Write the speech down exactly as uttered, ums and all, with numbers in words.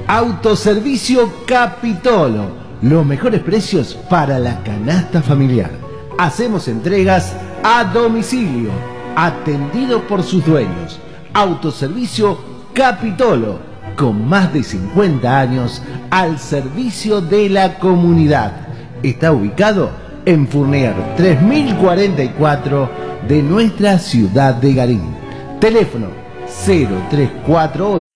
Autoservicio Capitolo, los mejores precios para la canasta familiar. Hacemos entregas a domicilio, atendido por sus dueños. Autoservicio Capitolo, con más de cincuenta años al servicio de la comunidad. Está ubicado en Fournier tres mil cuarenta y cuatro de nuestra ciudad de Garín. Teléfono cero tres cuatro ocho